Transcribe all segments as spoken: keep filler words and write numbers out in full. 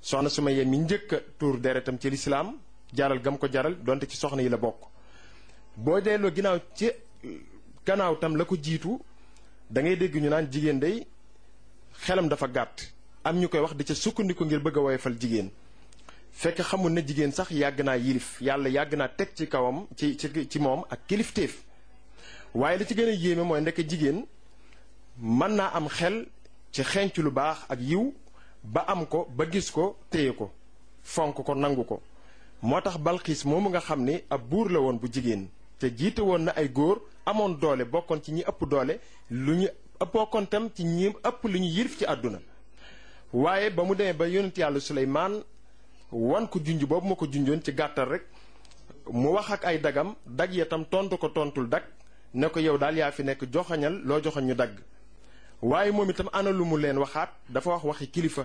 soxna Sumayya mi njëkk a tuur deretam ci lislaam jaral gam ko jaral donte ci soxna yi la bokk. boo delloo ginnaaw ci gannaaw tam la ko jiitu da ngay dégg ñu naan jigéen day xelam dafa gàtt am ñu koy wax di ca sukkandiku ngir bëgg a woyofal jigéen fekk xamul ne jigéen sax yàgg naa yilif yàlla yàgg naa teg ci kawam ci ci ci moom ak kilifteef. waaye li ci gën a yéeme mooy ndekk jigéen mën naa am xel ci xenc lu baax ak yiw ba am ko ba gis ko téye ko fonk ko nangu ko. moo tax Balxiis moomu nga xam ni ab buur la woon bu jigéen te jiite woon na ay góor amoon doole bokkoon ci ñi ëpp doole lu ñu bokkoon tam ci ñi ëpp lu ñu yilif ci àdduna. waaye ba mu demee ba yonent yàlla Suleymaan wan ko junj boobu ma ko junjoon ci gàttal rek mu wax ak ay dagam dag ya tam tontu ko tontul dag ne ko yow daal yaa fi nekk joxañal loo joxañ ñu dagg. waaye moom itam ana lu mu leen waxaat dafa wax waxi kilifa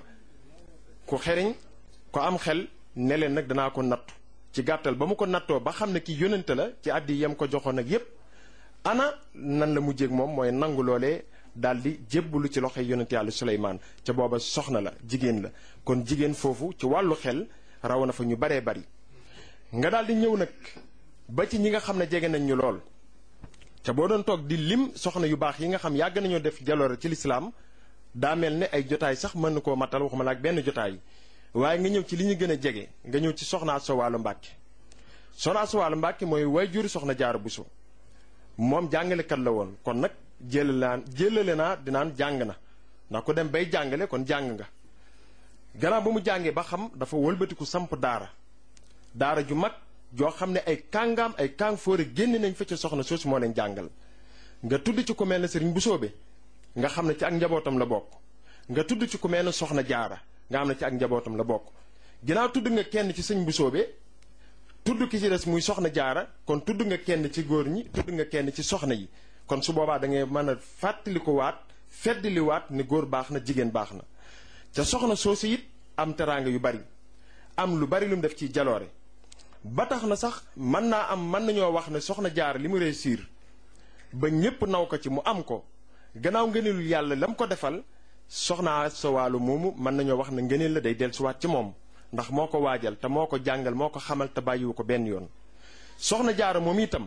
ku xeriñ ko am xel ne leen nag danaa ko nattu ci gàttal ba mu ko nattoo ba xam ne ki yónnante la ci àddi yam ko joxoon ak yépp ana nan la mujjéeg moom mooy nangu loolee daal di jébbalu ci loxoy yónnante yàlla Suleymaan ca booba soxna la jigéen la kon jigéen foofu ci wàllu xel raw na fa ñu baree bari. nga daal di ñëw nag ba ci ñi nga xam ne jege nañ ñu lool ca boo doon toog di lim soxna yu baax yi nga xam yàgg nañoo def jaloore ci lislaam daa mel ne ay jotaay sax mën na koo matal waxuma la ak benn jotaay. waaye nga ñëw ci li ñu gën a jege nga ñëw ci soxna Asta Walo Mbàkke soxna Asta Walo Mbàkke mooy waajur soxna Jaara Buso moom jàngalekat la woon kon nag jëlale naan jëlale naa dinaan jàng na ndax ku dem bay jàngale kon jàng nga. gannaaw ba mu jàngee ba xam dafa wëlbatiku samp daara daara ju mag joo xam ne ay kàngaam ay kàng fóore génn nañ fa ca soxna soosu moo leen jàngal. nga tudd ci ku mel ne Sëriñ Busoobe nga xam ne ci ak njabootam la bokk nga tudd ci ku mel ne soxna Jaara nga xam ne ci ak njabootam la bokk. ginnaaw tudd nga kenn ci sëñ Busoobe tudd ki ci des muy soxna Jaara kon tudd nga kenn ci góor ñi tudd nga kenn ci soxna yi kon su boobaa da ngay mën a fàttali ko waat feddali waat ni góor baax na jigéen baax na. ca soxna soosu it am teraanga yu bari am lu bari lu mu def ci jaloore ba tax na sax mën naa am mën nañoo wax ne soxna Jaara li mu réussir ba ñépp naw ko ci mu am ko gannaaw ngëneelul yàlla la mu ko defal. soxna Asta Walo moomu mën nañoo wax ne ngëneel la day dellusiwaat ci moom ndax moo ko waajal te moo ko jàngal moo ko xamal te bàyyiwu ko benn yoon. soxna Jaara moom itam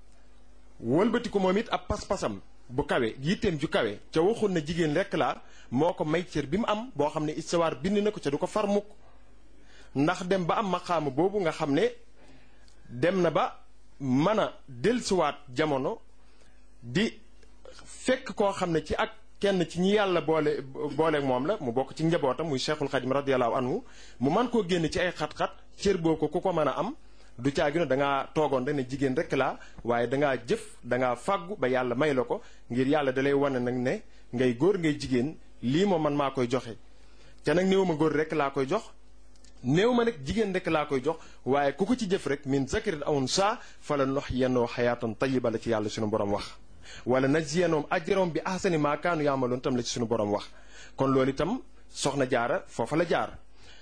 wëlbati ko moom it ab pas-pasam bu kawe yitteem ju kawe ca waxul na jigéen rekk laa moo ko may cër bi mu am boo xam ne istawaar bind na ko ca du ko far mukk ndax dem ba am maqaama boobu nga xam ne dem na ba mën a dellusiwaat jamono di fekk koo xam ne ci ak. kenn ci ñi yàlla boole booleeg moom la mu bokk ci njabootam muy Cheikhul Khadim radiyallahu anhu mu man koo génn ci ay xat-xat cër boo ko ku ko mën a am du caagi ne da ngaa toogoon rek ne jigéen rek laa waaye da ngaa jëf da ngaa fàggu ba yàlla may la ko ngir yàlla da lay wane nag ne ngay góor ngay jigéen lii moom man maa koy joxe. te nag néew ma góor rek laa koy jox néew ma nag jigéen rek laa koy jox waaye ku ko ci jëf rek min zakarin aw unsaa fala nuhyiyannahu hayaatan tayyiba la ci yàlla suñu borom wax. wala najziyannahum ajrahum bi ahsani maa kaanu yaamaloon tam la ci suñu borom wax kon loolu itam soxna Jaara foofa la jaar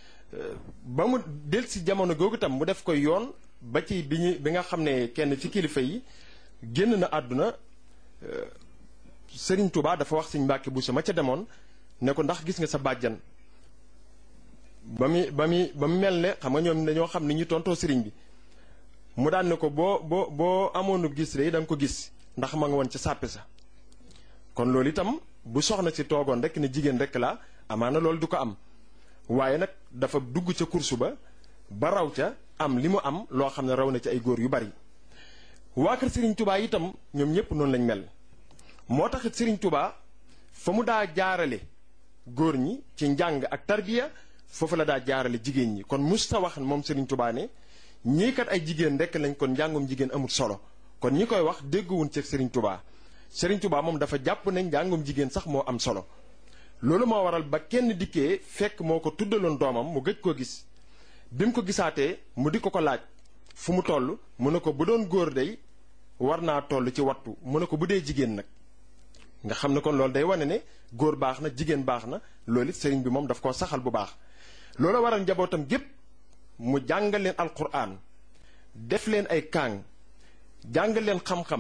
ba mu del si jamono googu itam mu def ko yoon ba ci bi ñu bi nga xam ne kenn ci kilifa yi génn na àdduna Sëriñ Tuubaa dafa wax Sëriñ Mbàkke Buso ma ca demoon ne ko ndax gis nga sa bàjjan ba mu ba mu ba mu mel ne xam nga ñoom dañoo xam ni ñu tontoo sëriñ bi mu daan ne ko boo boo boo amoonu gis rek da nga ko gis ndax ma nga woon ca sàppe sa kon loolu itam bu soxna si toogoon rek ne jigéen rek la amaana loolu du ko am waaye nag dafa dugg ca kursu ba ba raw ca am li mu am loo xam ne raw na ci ay góor yu bari waa kër Serigne Touba itam ñoom ñëpp noonu lañ mel moo taxit Serigne Touba fa mu daa jaarale góor ñi ci njàng ak tarbiya foofu la daa jaarale jigéen ñi kon musta wax moom Serigne Touba ne ñii kat ay jigéen rek lañ kon njàngum jigéen amul solo kon ñi koy wax dégguwun ci Serigne Touba Serigne Touba moom dafa jàpp ne njàngum jigéen sax moo am solo loolu moo waral ba kenn dikkee fekk moo ko tuddaloon doomam mu gëj koo gis bi mu ko gisaatee mu di ko ko laaj fu mu toll mu ne ko bu doon góor day war naa toll ci wattu mu ne ko bu dee jigéen nag nga xam ne kon loolu day wane ne góor baax na jigéen baax na loolu it sëriñ bi moom daf koo saxal bu baax loolu waral njabootam gépp mu jàngal leen alquran def leen ay kaang jàngal leen xam-xam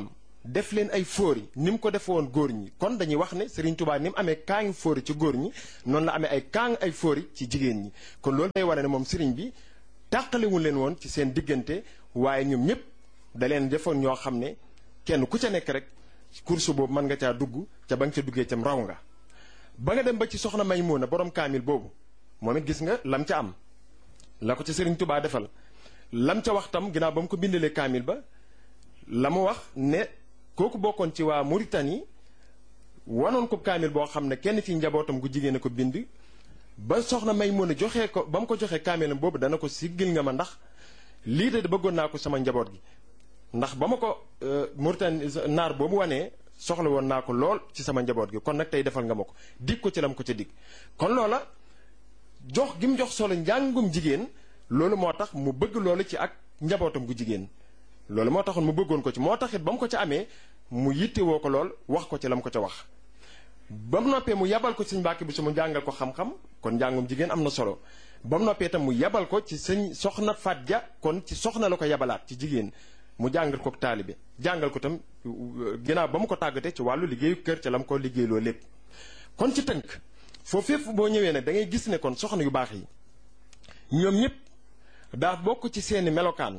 def leen ay fóori ni mu ko def woon góor ñi. kon dañuy wax ne Serigne Touba ni mu amee kaangi fóori ci góor ñi noonu la amee ay kaang ay fóori ci jigéen ñi kon loolu day wane ne moom Serigne bi tàqalewul leen woon ci seen diggante waaye ñoom ñëpp da leen defoon ñoo xam ne kenn ku ca nekk rek course boobu mën nga caa dugg ca ba nga ca duggee cam raw nga. ba nga dem ba ci soxna Maymuna borom kaamil boobu moom it gis nga lam ca am la ko ca Serigne Touba defal lam ca wax tam ginnaaw ba mu ko bindalee kaamil ba la mu wax ne kooku bokkoon ci waa Mauritanie wanoon ko kaamil boo xam ne kenn ci njabootam gu jigéen a ko bind ba soxna Maymuna joxee ko ba mu ko joxee kaamilam boobu dana ko siggil nga ma ndax lii de bëggoon naa ko sama njaboot gi ndax ba ma ko Mauritanie naar boobu wanee soxla woon naa ko lool ci sama njaboot gi kon nag tey defal nga ma ko dig ko ci lam ko ca dig kon loola jox gi mu jox solo njàngum jigéen loolu moo tax mu bëgg loolu ci ak njabootam gu jigéen loolu moo taxoon mu bëggoon ko ci moo taxit ba mu ko ca amee mu yittewoo ko lool wax ko ci lam ko ca wax ba mu noppee mu yabal ko ci sëñ Mbàkke bi su mu jàngal ko xam-xam kon njàngum jigéen am na solo ba mu noppee tam mu yabal ko ci sëñ soxna Faat Ja kon ci soxna la ko yabalaat ci jigéen mu jàngal ko taalibe jàngal ko tam ginnaaw ba mu ko tàggatee ci wàllu liggéeyu kër ca la mu ko liggéeyloo lépp kon ci tënk foofu fépp boo ñëwee nag da ngay gis ne kon soxna yu baax yi ñoom ñëpp daa bokk ci seeni melokaan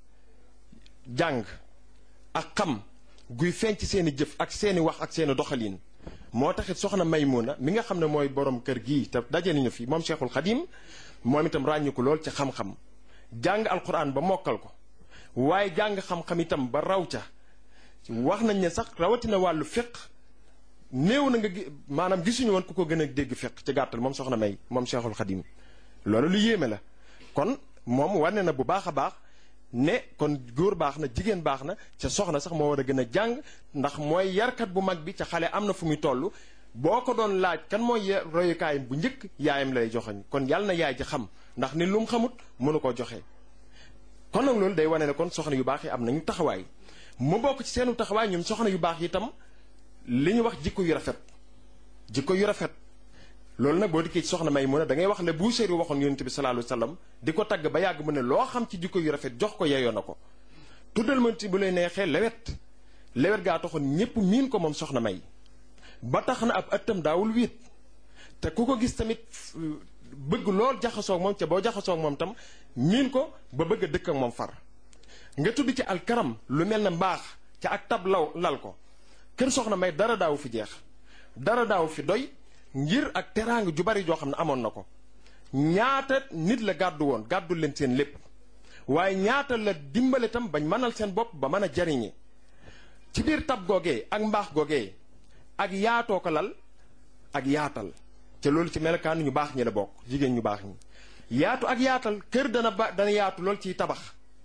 jàng ak xam guy feeñ ci seeni jëf ak seeni wax ak seeni doxalin moo taxit soxna Maymuna mi nga xam ne mooy borom kër gii te daje nañu fi moom Cheikhul Khadim moom itam ràññiku lool ci xam-xam jàng alquran ba mokkal ko waaye jàng xam-xam itam ba raw ca wax nañ ne sax rawatina wàllu fiq néew na nga maanaam gisuñu woon ku ko gën a dégg fiq ci gàttal moom soxna May moom Cheikhul Khadim loolu lu yéeme la kon moom wane na bu baax a baax ne kon góor baax na jigéen baax na ca soxna sax moo war a gën a jàng ndax mooy yarkat bu mag bi ca xale am na fu muy toll boo ko doon laaj kan mooy royukaayam bu njëkk yaayam lay joxoñ kon yàlla na yaay ji xam ndax ni lu mu xamut mënu koo joxe. kon nag loolu day wane ne kon soxna yu baax yi am nañu taxawaay mu bokk ci seenu taxawaay ñoom soxna yu baax yi itam li ñu wax jikko yu rafet jikko yu rafet loolu nag boo dikkee ci soxna Maymuna da ngay wax le Buusiri waxoon yonent bi sallallahu alayhi wasallam di ko tagg ba yàgg mu ne loo xam ci jikko yu rafet jox ko yeyoo na ko tuddal ma ci bu lay neexee lewet lewet gaa taxoon ñépp miin ko moom soxna May ba tax na ab ëttam daawul wiit te ku ko gis tamit bëgg lool jaxasoog moom ca boo jaxasoog moom tam miin ko ba bëgg a dëkk ak moom far nga tudd ci alkaram lu mel ne mbaax ca ak tab law lal ko kër soxna May dara daawu fi jeex dara daawu fi doy ngir ak teraanga ju bari joo xam ne amoon na ko ñaata nit la gàddu woon gàddul leen seen lépp waaye ñaata la dimbale tam bañ mënal seen bopp ba mën a jariñe ci biir tab googee ak mbaax googee ak yaatoo ko lal ak yaatal te loolu ci melokaan ñu baax ñi la bokk jigéen ñu baax ñi yaatu ak yaatal kër dana ba dana yaatu lool ciy tabax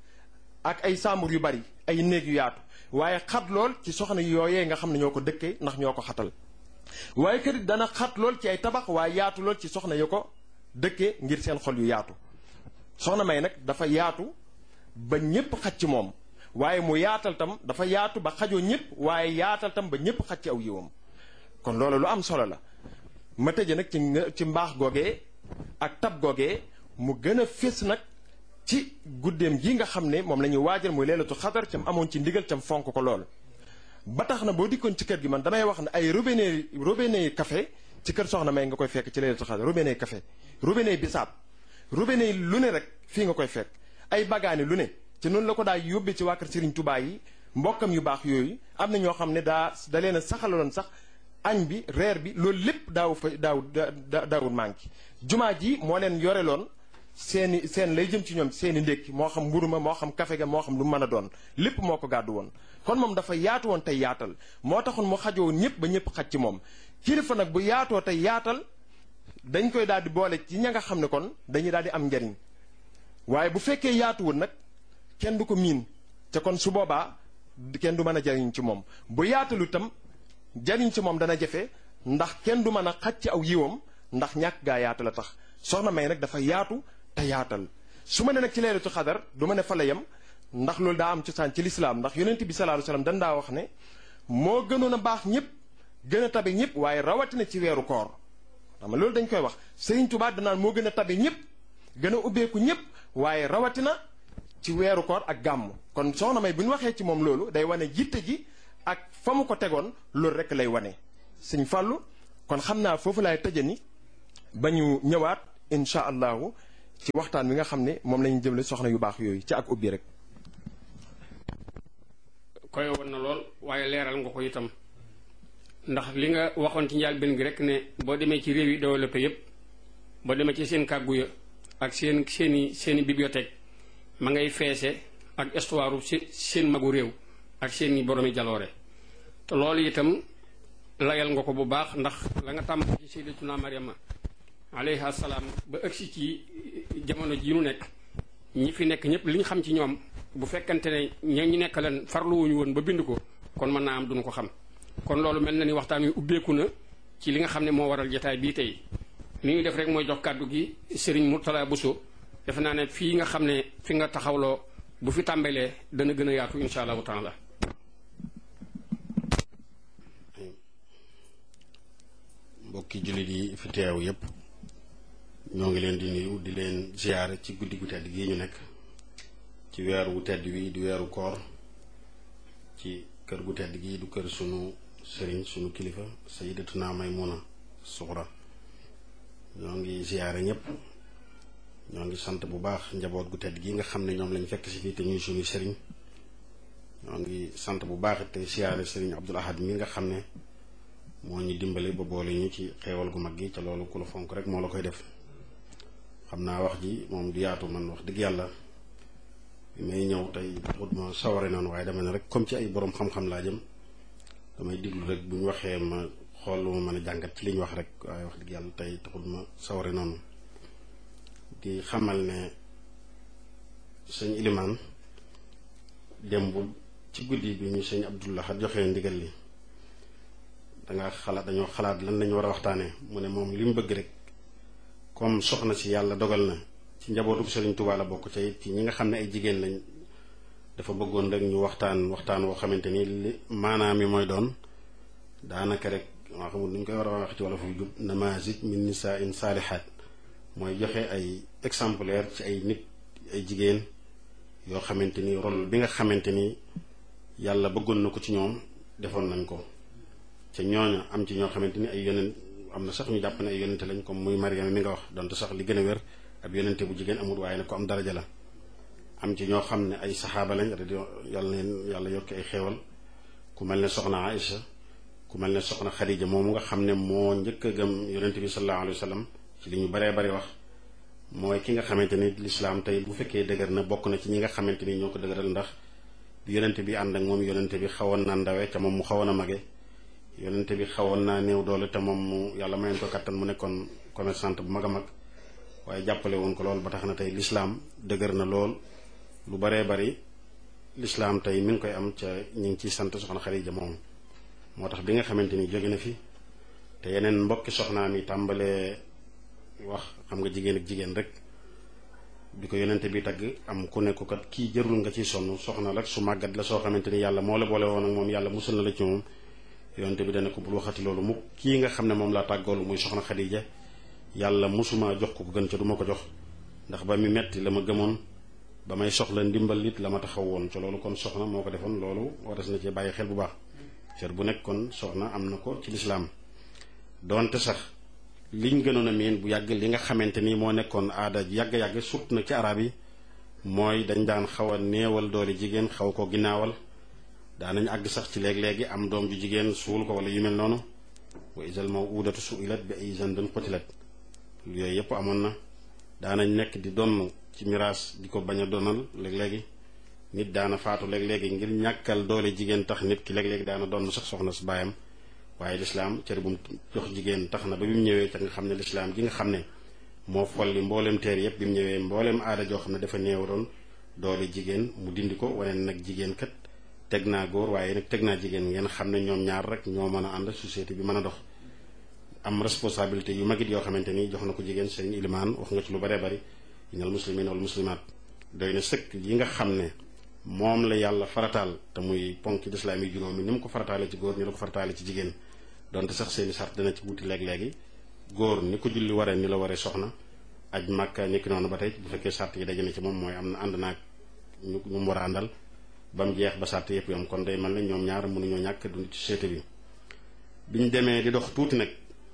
ak ay sàmbur yu bari ay néeg yu yaatu waaye xat lool ci soxna yooyee nga xam ne ñoo ko dëkkee ndax ñoo ko xatal waaye kër dana xat lool ci ay tabax waaye yaatu lool ci soxna yu ko dëkkee ngir seen xol yu yaatu soxna May nag dafa yaatu ba ñépp xaj ci moom waaye mu yaatal tam dafa yaatu ba xajoo ñépp waaye yaatal tam ba ñépp xaj ci aw yiwam kon loolu lu am solo la ma tëje nag ci ci mbaax googee ak tab googee mu gën a fés nag ci guddeem gi nga xam ne moom la ñuy waajal muy leelatu xadar cam amoon ci ndigal cam fonk ko lool ba tax na boo dikkoon ci kër gi man damay wax ne ay robinet robinet café ci kër soxna May nga koy fekk ci leelatu xadar robinet café robinet bisaab robinet lu ne rek fii nga koy fekk ay bagaani lu ne ci noonu la ko daa yóbbee ci waa kër Serigne Touba yi mbokkam yu baax yooyu am na ñoo xam ne daa da leen a saxaloon sax añ bi reer bi loolu lépp daaw fa daaw daawul manqué jumaa ji moo leen yoreloon seeni seen lay jëm ci ñoom seeni ndékki moo xam mburu ma moo xam kafe ga moo xam lu mën a doon lépp moo ko gàddu woon kon moom dafa yaatu woon tey yaatal moo taxoon mu xajoo ñëpp ba ñëpp xaj ci moom kilifa nag bu yaatoo tey yaatal dañ koy daal di boole ci ña nga xam ne kon dañuy daal di am njariñ waaye bu fekkee yaatuwul nag kenn du ko miin te kon su boobaa kenn du mën a jariñ ci moom bu yaatalu itam jariñ ci moom dana jafe ndax kenn du mën a xaj ci aw yiwam ndax ñàkk gaa yaatu la tax soxna May nag dafa yaatu te yaatal su ma ne nag ci leelatu xadar du ma ne fa la yem ndax loolu daa am cosaan ci lislaam ndax yonent bi sallallahu alayhi wasallam dan daa wax ne moo gënoon a baax ñëpp gën a tabe ñëpp waaye rawatina ci weeru koor xam nga loolu dañ koy wax Sëriñ Tuubaa danaan moo gën a tabe ñëpp gën a ubbeeku ñëpp waaye rawatina ci weeru koor ak gàmm kon soxna May bu ñu waxee ci moom loolu day wane yitte ji ak fa mu ko tegoon loolu rek lay wane sëñ Fàllu kon xam naa foofu laay tëjani ba ñu ñëwaat incha allahu ci waxtaan wi nga xam ne moom la ñu jëmle soxna yu baax yooyu ci ak ubbi rek. koy woon na lool waaye leeral nga ko itam ndax li nga waxoon ci njëlbéen gi rek ne boo demee ci réew yi développé yépp boo demee ci seen kàggu ya ak seen seeni seeni bibliothèque ma ngay feese ak histoire seen magu réew ak seeni boromi jaloore te loolu itam layal nga ko bu baax ndax la nga tàmm ci sayyidatuna Maryama alayha salaam ba ëgsi ci jamono ji nu nekk ñi fi nekk ñëpp li ñu xam ci ñoom bu fekkante ne ña ñu nekk leen farluwuñu woon ba bind ko kon mën naa am duñu ko xam kon loolu mel na ni waxtaan wi ubbeeku na ci li nga xam ne moo waral jotaay bii tey li ñuy def rek mooy jox kàddu gi Serigne Mourtala Bousso defe naa ne fii nga xam ne fi nga taxawloo bu fi tàmbalee dana gën a yaatu insha allahu taala. mbokki jullit yi fi teew yépp ñoo ngi leen di nuyu di leen ziyaare ci guddi gu tedd gii ñu nekk ci weer wu tedd wi di weeru koor ci kër gu tedd gii du kër sunu sëriñ sunu kilifa sayyidatuna Maymuna Suxra ñoo ngi ziyaare ñépp ñoo ngi sant bu baax njaboot gu tedd gi nga xam ne ñoom lañ fekk si fii te ñuy sunu sëriñ ñoo ngi sant bu baax te ziyaare sëriñ Abdul Ahad mi nga xam ne moo ñu dimbale ba boole ñu ci xeewal gu mag gi ca loolu ku la fonk rek moo la koy def xam naa wax ji moom du yaatu man wax dëgg yàlla bi may ñëw tey taxut ma saware noonu waaye dama ne rek comme ci ay boroom xam-xam laa jëm damay diglu rek bu ñu waxee ma xool lu ma mën a jàngat ci li ñu wax rek waaye wax dëgg yàlla tey taxut ma saware noonu di xamal ne sëñ Ilimaan démb ci guddi bi ñu sëñ Abdullah joxee ndigal li danga xalaat dañoo xalaat lan lañu war a waxtaanee mu ne moom li mu bëgg rek comme soxna si yàlla dogal na ci njabootu Sëriñ Tuubaa la bokk ca it ci ñi nga xam ne ay jigéen lañ dafa bëggoon rek ñu waxtaan waxtaan woo xamante ni li maanaam mi mooy doon daanaka rek waa xamul nuñ koy war a wax ci wala fu jub namazij min nisaa'in saalihaat mooy joxe ay exemplaire ci ay nit ay jigéen yoo xamante ni rôle bi nga xamante ni yàlla bëggoon na ko ci ñoom defoon nañ ko ca ñooña am ci ñoo xamante ni ay yonent am na sax ñu jàpp ne ay yonente lañ comme muy Mariama mi nga wax donte sax li gën a wér ab yonente bu jigéen amul waaye nag ko am daraja la am ci ñoo xam ne ay saxaaba lañ radio yàlla neen yàlla yokki ay xeewal ku mel ne soxna Aïcha ku mel ne soxna Xadija moomu nga xam ne moo njëkk a gëm yonente bi sallallahu alayhi wa sallam ci li ñu baree bari wax mooy ki nga xamante ni lislaam tey bu fekkee dëgër na bokk na ci ñi nga xamante ni ñoo ko dëgëral ndax bi yonente bi ànd ak moom yonente bi xawoon na ndawe ca moom mu xawoon a mage yonente bi xawoon naa néew doole te moom mu yàlla mayoon ko kattan mu nekkoon commerçante bu mag a mag waaye jàppale woon ko lool ba tax na tey lislaam dëgër na lool lu baree bari lislaam tey mi ngi koy am ca ñu ngi ciy sant soxna Xadija moom moo tax bi nga xamante ni jóge na fi te yeneen mbokki soxnaam yi tàmbalee wax xam nga jigéen ak jigéen rek bi ko yonente bi tagg am ku nekk kat kii jërul nga ciy sonn soxna rek su màggat la soo xamante ni yàlla moo la boole woon ak moom yàlla musul na la ci moom yonente bi dana ko bul waxati loolu mu kii nga xam ne moom laa tàggoolu muy soxna Xadija yàlla musuma jox ko ko gën ca du ma ko jox ndax ba mi metti la ma gëmoon ba may soxla ndimbal it la ma taxaw woon ca loolu kon soxna moo ko defoon loolu waras na cee bàyyi xel bu baax cër bu nekk kon soxna am na ko ci lislaam doonte sax liñ gënoon a miin bu yàgg li nga xamante ni moo nekkoon aada yàgg-yàgg surtout nag ci arab yi mooy dañ daan xaw a néewal doole jigéen xaw ko ginnaawal daanañ àgg sax ci léeg-léegi am doom ju jigéen suul ko wala yu mel noonu wa isal mawudatu suilat bi ay zanbin qutilat yooyu yëpp amoon na daanañ nekk di donn ci miraas di ko bañ a donal léeg-léegi nit daana faatu léeg-léegi ngir ñàkkal doole jigéen tax nit ki léeg-léegi daana donn sax soxna su baayam waaye lislaam cër bu mu jox jigéen tax na ba bi mu ñëwee ca nga xam ne lislaam gi nga xam ne moo folli mbooleem teer yëpp bi mu ñëwee mbooleem aada joo xam ne dafa néew doon doole jigéen mu dindi ko wane nag jigéen kat teg naa góor waaye nag teg naa jigéen ngeen xam ne ñoom ñaar rek ñoo mën a ànd société bi mën a dox am responsabilité yu magit yoo xamante ni jox na ko jigéen sëriñ Ilimaan wax nga ci lu baree bari innal muslimin wal muslimaat doy na sëkk yi nga xam ne moom la yàlla farataal te muy ponk lislaam yi juróomi ni mu ko farataale ci góor ni la ko farataale ci jigéen donte sax seeni sart dana ci wuti léeg-léegi góor ni ko julli waree ni la waree soxna aj màkka nekki noonu ba tey bu fekkee sart yi daje na ci moom mooy am na ànd naag ñu ñu mu war a àndal ba mu jeex ba sàtt yëpp yom kon day mel ne ñoom ñaar mënuñoo ñàkk dund ci société bi. biñ demee di dox tuuti nag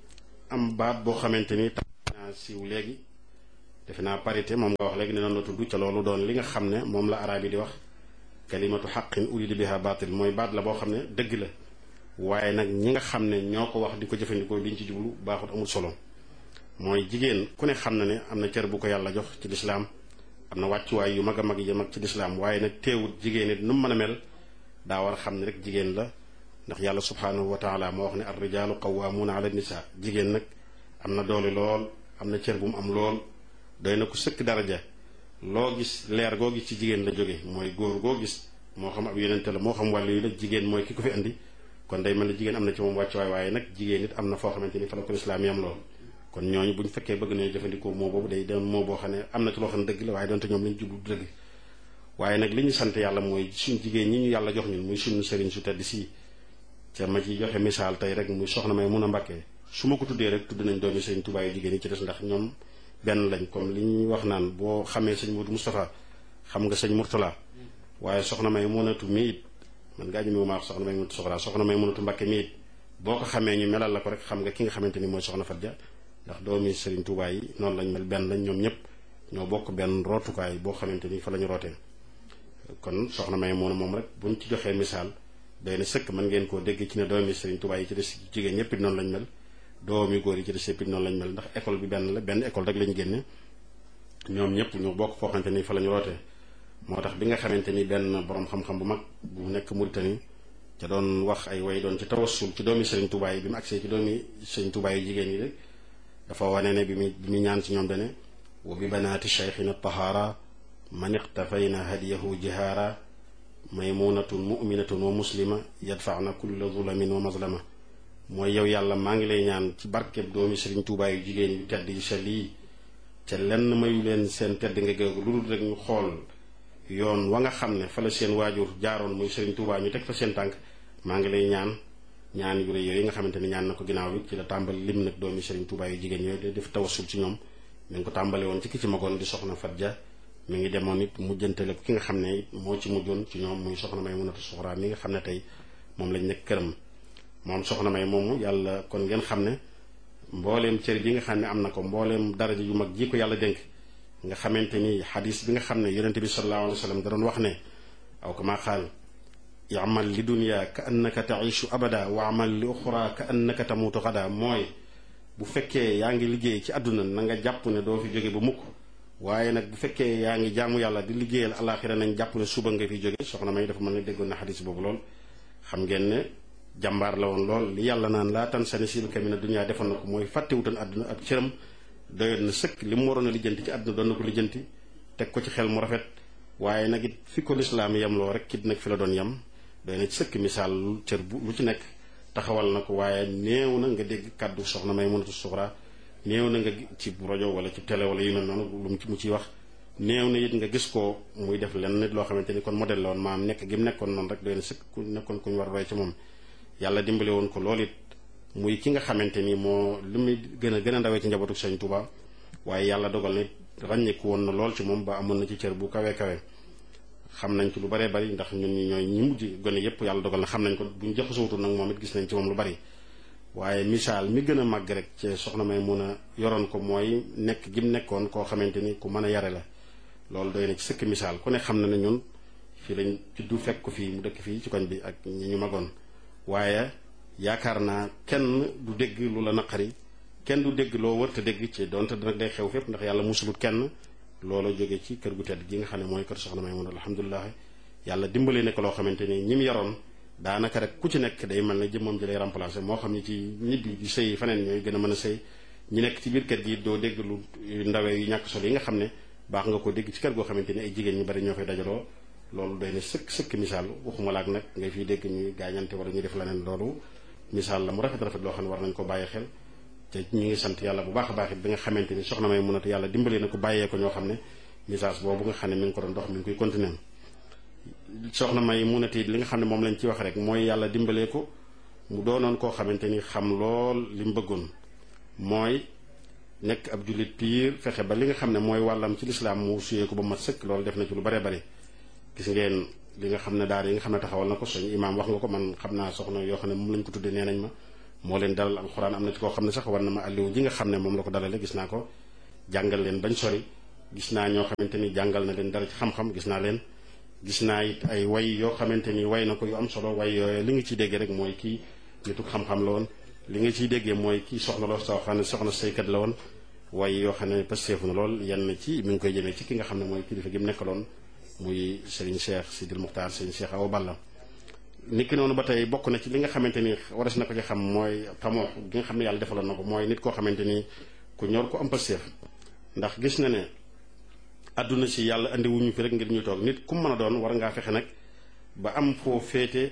am baat boo xamante ni tax naa siiw léegi defe naa parité moom nga wax léegi ne noonu la tudd ca loolu doon li nga xam ne moom la araab yi di wax kalimatu xaqin urida biha baatil mooy baat la boo xam ne dëgg la waaye nag ñi nga xam ne ñoo ko wax di ko jëfandikoo liñ ci jublu baaxut amul solo. mooy jigéen ku ne xam na ne am na cër bu ko yàlla jox ci lislaam am na wàccuwaay yu mag a mag yi mag ci lislaam waaye nag teewut jigéen it nu mu mën a mel daa war a xam ne rek jigéen la ndax yàlla subhaanahu wa taala moo wax ne ar rijaalu qawwaamuuna ala nisaa jigéen nag am na doole lool am na cër bu mu am lool doy na ko sëkk daraja loo gis leer goo gis ci jigéen la jóge mooy góor goo gis moo xam ab yonente la moo xam wàllu yu la jigéen mooy ki ko fi andi kon day mel ne jigéen am na ci moom wàccuwaay waaye nag jigéen it am na foo xamante ni fa la ko lislaam yam lool kon ñooñu bu ñu fekkee bëgg nañu jëfandikoo moo boobu day doon moo boo xam ne am na ci loo xam ne dëgg la waaye doonte ñoom li ñu jublu dëgg waaye nag li ñu sant yàlla mooy suñ jigéen ñi ñu yàlla jox ñun muy suñu sëriñ su tedd si ca ma ci joxe misaal tey rek muy soxna may mun a Mbàkke su ma ko tuddee rek tudd nañ doomi sëriñ Tuubaa yu jigéen yi ci des ndax ñoom benn lañ comme li ñuy wax naan boo xamee sëñ Modou Moustapha xam nga sëñ Mourtala waaye soxna may munatu mi it man ngaa ñu mi ma wax soxna may munatu soxra soxna may munatu Mbàkke mi it boo ko xamee ñu melal la ko rek xam nga ki nga xamante ni mooy soxna Fatja ndax doomi Serigne Touba yi noonu lañ mel benn lañ ñoom ñëpp ñoo bokk benn rootukaay boo xamante ni fa la ñu rootee kon soxna may moom moom rek buñ ci joxee misaal day na sëkk mën ngeen koo dégg ci ne doomi Serigne Touba yi ci des jigéen ñëpp it noonu lañ mel doomi góor yi ci des yëpp it noonu lañ mel ndax école bi benn la benn école rek lañ génne ñoom ñëpp ñoo bokk foo xamante ni fa la ñu rootee moo tax bi nga xamante ni benn borom xam-xam bu mag bu nekk Mauritanie ca doon wax ay way doon ci tawassul ci doomi Serigne Touba yi bi mu agsee ci doomi Serigne Touba yi jigéen yi rek dafa wane ne bi mu bi mu ñaan ci ñoom dane wa bi banaati cheikhina tahaara man iqtafayna hadiyahu jihaara maymunatun muminatun wa muslima yadfaana kulla zulamin wa mazlama mooy yow yàlla maa ngi lay ñaan ci barkeb doomi Serigne Touba yu jigéen yu tedd yu sell yi ca lenn mayu leen seen tedd nga géegu lu dul rek ñu xool yoon wa nga xam ne fa la seen waajur jaaroon muy Serigne Touba ñu teg fa seen tànk maa ngi lay ñaan ñaan yu rëy yooyu nga xamante ni ñaan na ko ginnaaw bi ci la tàmbali lim nag doomi Serigne Touba yu jigéen yooyu def tawassul ci ñoom mi ngi ko tàmbale woon ci ki ci magoon di soxna Fatja mi ngi demoon it mujjantale ko ki nga xam ne it moo ci mujjoon ci ñoom muy soxna may munatu suxraa mi nga xam ne tey moom lañ nekk këram moom soxna may moomu yàlla kon ngeen xam ne mbooleem cër bi nga xam ne am na ko mbooleem daraja yu mag ji ko yàlla dénk nga xamante ni xadis bi nga xam ne yonente bi sallallahu alayhi wa sallam da doon wax ne aw kama qaal yamal li dunya ka annaka taishu abada wa amal li uxra ka annaka tamutu xada mooy bu fekkee yaa ngi liggéey ci àdduna na nga jàpp ne doo fi jóge ba mukk waaye nag bu fekkee yaa ngi jaamu yàlla di liggéeyal alaxira nañ jàpp ne suba nga fi jóge soxna may dafa mën ne déggoon na xadis boobu lool xam ngeen ne jàmbaar la woon lool li yàlla naan laa tan sani silka mina dunya defoon na ko mooy fàttewutoon àdduna ab cëram doyoon na sëkk li mu waroon a lijjanti ci àdduna doon na ko lijjanti teg ko ci xel mu rafet waaye nag it fi ko lislaam yem loo rek kit nag fi la doon yem doy na ci sëkk misaal lu cër bu lu ci nekk taxawal na ko waaye néew na nga dégg kàddu soxna may munatu suxra néew na nga ci rajo wala ci télé wala yu mel noonu lu mu ciy wax néew na it nga gis ko muy def lenn nit loo xamante ni kon modèle la woon maam nekk gi mu nekkoon noonu rek doy na sëkk ku nekkoon ku ñu war a roy ci moom yàlla dimbale woon ko loolu it muy ki nga xamante ni moo li muy gën a gën a ndawee ci njabootu Sëñ Tuuba waaye yàlla dogal na ràññeeku woon na lool ci moom ba amoon na ci cër bu kawe kawe xam nañ ci lu baree bari ndax ñun ñi ñooy ñi mujj gone yépp yàlla dogal na xam nañ ko buñ jaxasootu nag moom it gis nañ ci moom lu bari waaye misaal mi gën a màgg rek ci soxna may mun a yoroon ko mooy nekk gi mu nekkoon koo xamante ni ku mën a yare la loolu doy na ci sëkk misaal ku ne xam na ne ñun fii lañ juddu fekk ko fii mu dëkk fii ci koñ bi ak ñi ñu magoon waaye yaakaar naa kenn du dégg lu la naqari kenn du dégg loo wërta dégg ci donte nag day xew fépp ndax yàlla musulut kenn loolu jóge ci kër gu tedd gi nga xam ne mooy kër soxna may mun alhamdulilah yàlla dimbale nekk loo xamante ni ñi mu yaroon daanaka rek ku ci nekk day mel ne jëmmam ji lay remplacer moo xam ni ci ñibbi di sëy faneen ñooy gën a mën a sëy ñi nekk ci biir kër gi doo dégg lu ndawee yu ñàkk solo yi nga xam ne baax nga ko dégg ci kër goo xamante ni ay jigéen ñu bari ñoo fay dajaloo loolu doy na sëkk sëkk misaal waxuma laak nag ngay fiy dégg ñuy gaañante wala ñuy def leneen loolu misaal la mu rafet rafet loo xam ne war nañ ko bàyyi xel te ñu ngi sant yàlla bu baax a baax it bi nga xamante ni soxna may munatu yàlla dimbali na ko bàyyee ko ñoo xam ne message boobu nga xam ne mi ngi ko doon dox mi ngi koy continuer soxna may munatu it li nga xam ne moom lañ ci wax rek mooy yàlla dimbalee ko mu doonoon koo xamante ni xam lool li mu bëggoon mooy nekk ab jullit piir fexe ba li nga xam ne mooy wàllam ci lislaam mu suyee ko ba mat sëkk loolu def na ci lu bare bari gis ngeen li nga xam ne daara yi nga xam ne taxawal na ko sëñ imaam wax nga ko man xam naa soxna yoo xam ne moom lañ ko tuddee nee nañ ma moo leen dalal alxuraan am na ci koo xam ne sax war na ma alliwu ji nga xam ne moom la ko dalale gis naa ko jàngal leen bañ sori gis naa ñoo xamante ni jàngal na leen dara ci xam-xam gis naa leen gis naa it ay way yoo xamante ni way na ko yu am solo way yooyu li nga ciy déggee rek mooy kii nitu xam-xam la woon li nga ciy déggee mooy kii soxna la soo xam ne soxna saykat la woon way yoo xam ne pasteefu na lool yenn ci mi ngi koy jëmee ci ki nga xam ne mooy kilifa gi mu nekkaloon muy Serigne Cheikh Sidil Muxtaar Serigne Cheikh Awa Balla nit ki noonu ba tey bokk na ci li nga xamante ni waras na ko ci xam mooy tamoo gi nga xam ne yàlla defaloon na ko mooy nit koo xamante ni ku ñor ko am pasteef ndax gis na ne àdduna si yàlla andi wuñu fi rek ngir ñu toog nit ku mën a doon war ngaa fexe nag ba am foo féete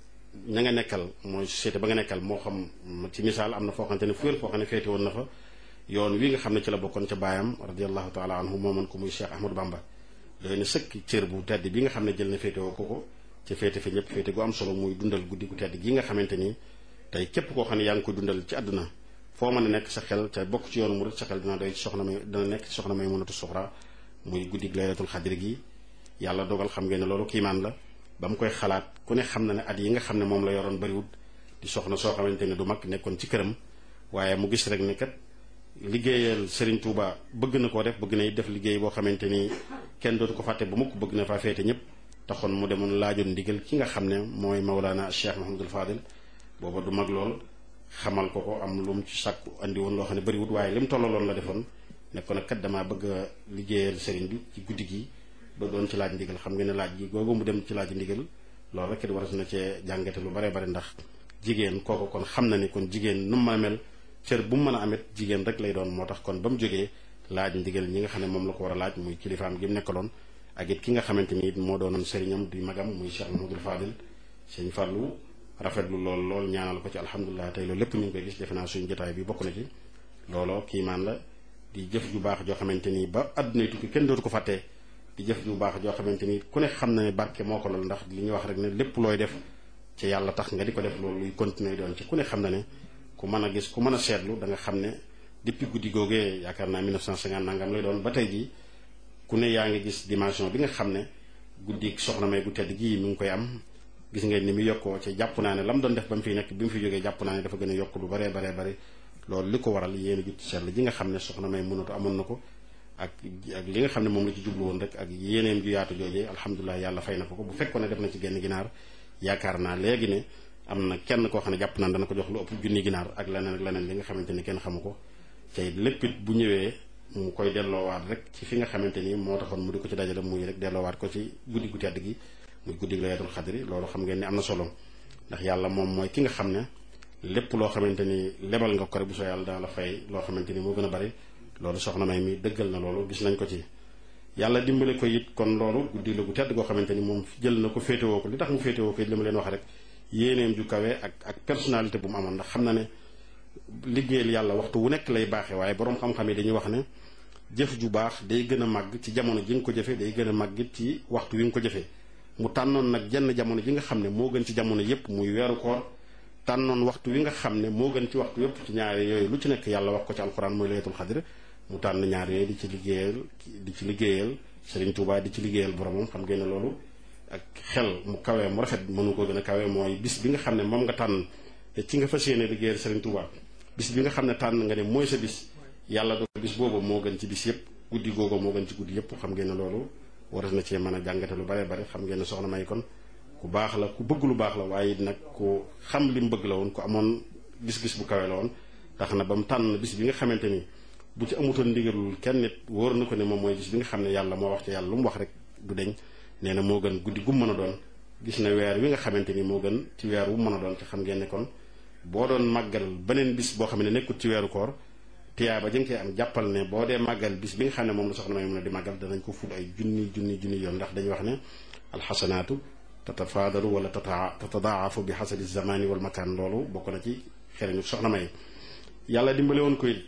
ña nga nekkal mooy société ba nga nekkal moo xam ci misaal am na foo xamante ne fu wér foo xam ne féete woon na fa yoon wi nga xam ne ci la bokkoon ca baayam radiallahu taala anhu moomoon ko muy Cheikh Ahmadou Bamba doy na sëkk cër bu tedd bi nga xam ne jël na féete woo ko ko ci féete fi ñëpp féete gu am solo muy dundal guddi gu tedd gi nga xamante ni tey képp koo xam ne yaa ngi koy dundal ci àdduna foo mën a nekk sa xel ca bokk ci yoonu murid sa xel dina doy ci soxna may dina nekk ci soxna may mënatu suxra muy guddi laylatul xadri gi yàlla dogal xam ngeen ne loolu kiimaan la ba mu koy xalaat ku ne xam na ne at yi nga xam ne moom la yoroon bariwut di soxna soo xamante ne du mag nekkoon ci këram waaye mu gis rek ne kat liggéeyal Serigne Touba bëgg na koo def bëgg na def liggéey boo xamante ni kenn dootu ko fàtte ba mukk bëgg na faa féete ñëpp taxoon mu demoon laajoon ndigal ki nga xam ne mooy Mawlana Cheikh Mahamadul Fadil booba du mag lool xamal ko ko am lu mu ci sàkku andi woon loo xam ne bariwut waaye li mu tollaloon la defoon ne ko nag kat damaa bëgg a liggéeyal Serigne bi ci guddi gi ba doon ci laaj ndigal xam nga ne laaj gi googu mu dem ci laaj ndigal loolu rek it war na cee jàngate lu bare bare ndax jigéen kooku kon xam na ni kon jigéen nu mu mën a mel cër bu mu mën a amet jigéen rek lay doon moo tax kon ba mu jógee laaj ndigal ñi nga xam ne moom la ko war a laaj muy kilifaam gi mu nekkaloon ak it ki nga xamante ni it moo doonoon sëriñam di magam muy Cheikh Mahamadul Fadil sëñ Fallou rafetlu lool lool ñaanal ko ci alhamdulilah tey loolu lépp ñu ngi koy gis defe naa suñu jotaay bi bokk na ci looloo kiimaan la di jëf ju baax joo xamante ni ba àdduna tukki kenn dootu ko fàttee di jëf ju baax joo xamante ni ku ne xam na ne barke moo ko lool ndax li ñuy wax rek ne lépp looy def ci yàlla tax nga di ko def loolu luy continuer doon ci ku ne xam na ne ku mën a gis ku mën a seetlu da nga xam ne depuis guddi googee yaakaar naa mille neuf cent cinquante nangam lay doon ba tey jii ku ne yaa ngi gis dimension bi nga xam ne guddi soxna may gu tedd gii mi ngi koy am gis ngeen ni mu yokkoo ci jàpp naa ne la mu doon def ba mu fiy nekk bi mu fi jógee jàpp naa ne dafa gën a yokk lu baree baree bari loolu li ko waral yéen a jut seetlu ji nga xam ne soxna may mënatu amoon na ko ak ak li nga xam ne moom la ci jublu woon rek ak yéeneem ju yaatu joojee alhamdulilah yàlla fay na ko ko bu fekkoon ne def na ci genn ginaar yaakaar naa léegi ne am na kenn koo xam ne jàpp naa dana ko jox lu ëpp junni ginaar ak leneen ak leneen li nga xamante ni kenn xamu ko tey lépp it bu ñëwee mu koy delloowaat rek ci fi nga xamante ni moo taxoon mu di ko ci dajale muy rek delloowaat ko ci guddi gu tedd gi muy guddi laylatul xadri loolu xam ngeen ni am na solo ndax yàlla moom mooy ki nga xam ne lépp loo xamante ni lebal nga ko rek bu soo yàlla dana la fay loo xamante ni moo gën a bari loolu soxna may mi dëggal na loolu gis nañ ko ci yàlla dimbale ko it kon loolu guddi la gu tedd goo xamante ni moom jël na ko féetewoo ko li tax mu féetewoo ko it li ma leen wax rek yéeneem ju kawe ak ak personnalité bu mu amoon ndax xam na ne liggéeyal yàlla waxtu wu nekk lay baaxee waaye boroom xam-xam yi dañuy wax ne jëf ju baax day gën a màgg ci jamono ji nga ko jëfee day gën a màgg ci waxtu wi nga ko jëfee mu tànnoon nag jenn jamono ji nga xam ne moo gën ci jamono yépp muy weeru koor tànnoon waxtu wi nga xam ne moo gën ci waxtu yépp ci ñaari yooyu lu ci nekk yàlla wax ko ci alxuraan mooy laylatul xadr mu tànn ñaar yooyu di ci liggéeyal di ci liggéeyal Serigne Touba di ci liggéeyal boromam xam ngeen ne loolu ak xel mu kawee mu rafet mënu ko gën a kawee mooy bis bi nga xam ne moom nga tànn te ci nga fas yéene liggéeyal Serigne Touba bis bi nga xam ne tànn nga ne mooy sa bis yàlla do bis boobu moo gën ci bis yépp guddi googu moo gën ci guddi yépp xam ngeen ne loolu waras na cee mën a jàngate lu bare bare xam ngeen ne soxna may kon ku baax la ku bëgg lu baax la waaye nag ku xam li mu bëgg la woon ku amoon gis-gis bu kawe la woon tax na ba mu tànn bis bi nga xamante ni bu ci amutoon ndigalul kenn nit wóor na ko ne moom mooy bis bi nga xam ne yàlla moo wax ci yàlla lu mu wax rek du deñ nee na moo gën guddi gu mën a doon gis na weer wi nga xamante ni moo gën ci weer wu mën a doon te xam ngeen ne kon boo doon màggal beneen bis boo xam ne nekkul ci weeru koor tiyaaba jëm koy am jàppal ne boo dee màggal bis bi nga xam ne moom la soxna may mën a di màggal danañ ko ful ay junni junni junni yoon ndax dañuy wax ne alxasanaatu tatafaadalu wala tata tatadaafu bi xasabi zamani wal makaan loolu bokk na ci xereñu soxna may yàlla dimbale woon koy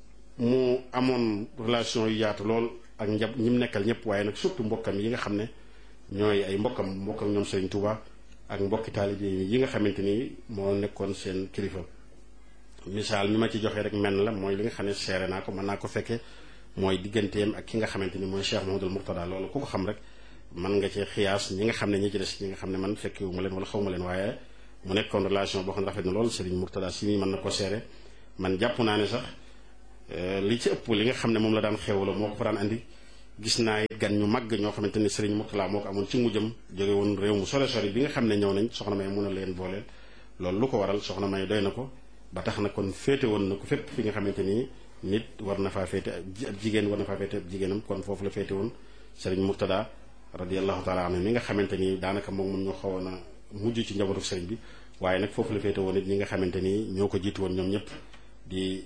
mu amoon relation yu yaatu lool ak njab ñi mu nekkal ñëpp waaye nag surtout mbokkam yi nga xam ne ñooy ay mbokkam mbokkam ñoom Serigne Touba ak mbokki taalibe yi nga xamante ni moo nekkoon seen kilifa misaal mi ma ci joxe rek menn la mooy li nga xam ne seere naa ko mën naa ko fekkee mooy digganteem ak ki nga xamante ni mooy Cheikh Mahamadul Mourtada loolu ku ko xam rek mën nga ci xiyaas ñi nga xam ne ñi ci des ñi nga xam ne man fekkiwu ma leen wala xaw ma leen waaye mu nekkoon relation boo xam ne rafet na lool Serigne Mourtada si mi mën na ko seere man jàpp naa ne sax li ci ëpp li nga xam ne moom la daan xewloo moo ko fa daan andi gis naa it gan ñu màgg ñoo xamante ni Serigne Mourtada moo ko amoon ci mujjam jóge woon réew mu sore sore bi nga xam ne ñëw nañ soxna May mun a leen booleel loolu lu ko waral soxna May doy na ko ba tax na kon féete woon na ko fépp fi nga xamante ni nit war na faa féete ak jigéen war na faa féete ak jigéenam kon foofu la féete woon Serigne Mourtada radiyallahu taala anhu mi nga xamante ni daanaka moom moom ñoo xawoon a mujj ci njabootu Serigne bi waaye nag foofu la féete woon it ñi nga xamante ni ñoo ko jiitu woon ñoom ñëpp di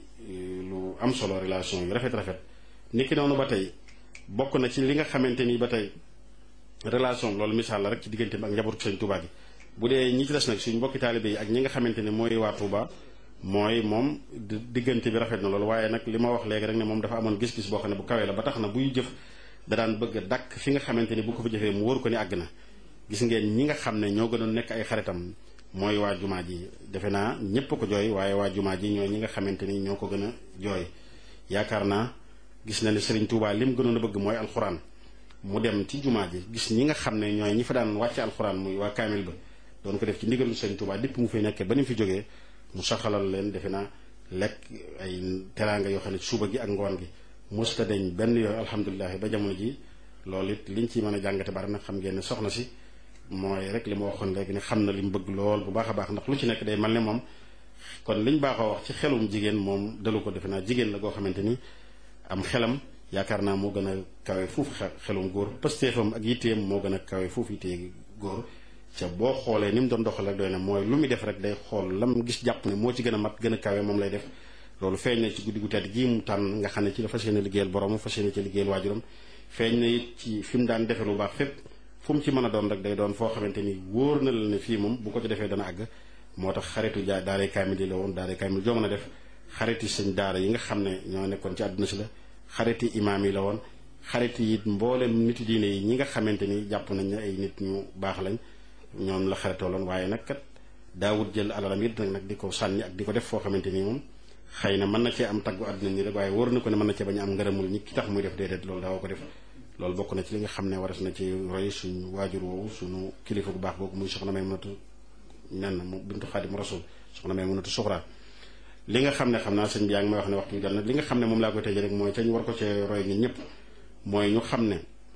lu am solo relation yu rafet rafet niki noonu ba tey bokk na ci li nga xamante ni ba tey relation loolu misaal la rek ci diggante bi ak njabootu Serigne Touba gi bu dee ñi ci des nag suñ mbokki taalibe yi ak ñi nga xamante ni mooy waa Touba mooy moom diggante bi rafet na loolu waaye nag li ma wax léegi rek ne moom dafa amoon gis-gis boo xam ne bu kawee la ba tax na buy jëf da daan bëgg a dàkk fi nga xamante ni bu ko fa jëfee mu wóor ko ni àgg na gis ngeen ñi nga xam ne ñoo gënoon nekk ay xaritam mooy waa jumaa ji defe naa ñépp ko jooy waaye waa jumaa ji ñooy ñi nga xamante ni ñoo ko gën a jooy yaakaar naa gis na ne Serigne Touba lim gënoon a bëgg mooy alxuraan mu dem ci jumaa ji gis ñi nga xam ne ñooy ñi fa daan wàcce alxuraan muy waa kaamil ba doon ko def ci ndigalu Serigne Touba dépp mu fay nekkee ba ni mu fi jógee mu saxalal leen defe naa lekk ay teraanga yoo xam ne suba gi ak ngoon gi mosta dañ benn yooyu alhamdulilah ba jamono ji loolu it liñ ci mën a jàngate bari nag xam ngeen ne soxna si mooy rek li ma waxoon léegi ne xam na li mu bëgg lool bu baax a baax ndax lu ci nekk day mel ne moom kon liñ baaxoo wax ci xelum jigéen moom dalu ko defe naa jigéen la goo xamante ni am xelam yaakaar naa moo gën a kawe fuufu xelum góor pëstéefam ak yitteem moo gën a kawe fuufu yittee góor ca boo xoolee ni mu doon doxal rek doy na mooy lu muy def rek day xool lam gis jàpp ne moo ci gën a mat gën a kawe moom lay def loolu feeñ na ci guddi gu tedd gii mu tànn nga xam ne ci la fas yéene liggéeyal borom fas yéene ci liggéeyal waajuram feeñ na it ci fi mu daan defe lu baax fépp fu mu ci mën a doon rek day doon foo xamante ni wóor na la ne fii moom bu ko ci defee dana àgg moo tax xaritu jaa daaray kaamil yi la woon daaray kaamil joo mën a def xariti sëñ daara yi nga xam ne ñoo nekkoon ci àdduna si la xariti imaam yi la woon xariti it mboolem niti diine yi ñi nga xamante ni jàpp nañ ne ay nit ñu baax lañ ñoom la xaritooloon waaye nag kat daawut jël alalam it nag nag di ko sànni ak di ko def foo xamante ni moom xëy na mën na cee am taggu àdduna ni rek waaye wóor na ko ne mën na cee bañ a am ngërëmul ñi ki tax muy def déedéet loolu daawoo ko def loolu bokk na ci li nga xam ne waras na ci roy suñu waajur woowu suñu kilifa bu baax boobu muy soxna may mënatu nen mu bintu xaadim rasul soxna may mënatu suxra li nga xam ne xam naa sëñ bi yaa ngi may wax ne waxtu bi jot na li nga xam ne moom laa koy tëjee rek mooy ca ñu war ko cee roy ñun ñëpp mooy ñu xam ne